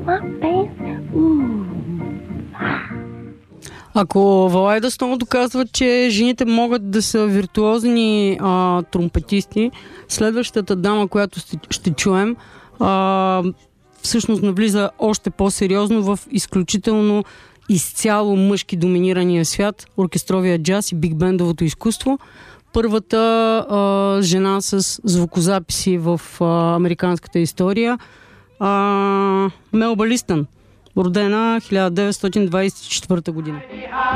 Ако Валайда Стоун доказва, че жените могат да са виртуозни тромпетисти, следващата дама, която ще чуем, всъщност навлиза още по-сериозно в изключително изцяло мъжки доминирания свят, оркестровия джаз и бигбендовото изкуство. Първата жена с звукозаписи в американската история, Мелба Листън, родена 1924 година.